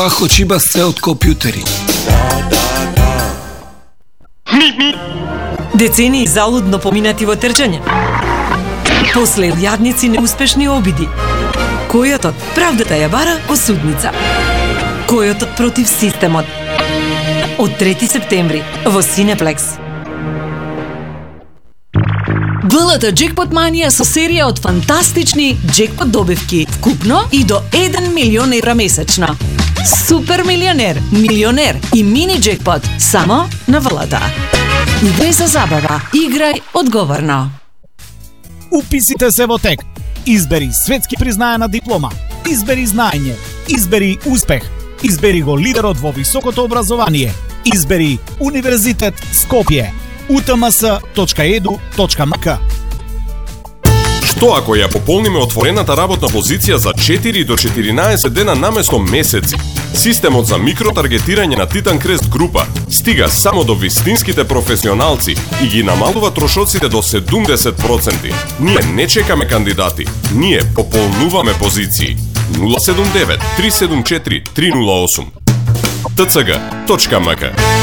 Хочибасце од компјутери. Децении залудно поминати во трчање. После јадници неуспешни обиди. Којотот правдата ја бара во судница. Којотот против системот. Од 3 септември во Синеплекс. ВЛТ Джекпот Манија со серија од фантастични джекпот добивки, вкупно и до 1 милион евра месечно. Супер милионер, милионер и мини джекпот само на ВЛТ. Играј за забава, играј одговорно. Уписите се во тек. Избери светски признаена диплома. Избери знаење. Избери успех. Избери го лидерот во високото образование. Избери Универзитет Скопје. utms.edu.mk. Што ако ја пополниме отворената работна позиција за 4 до 14 дена наместо месеци? Системот за микротаргетирање на Титан Крест група стига само до вистинските професионалци и ги намалува трошоците до 70%. Ние не чекаме кандидати, ние пополнуваме позиции. 079 374 308 tcg.mk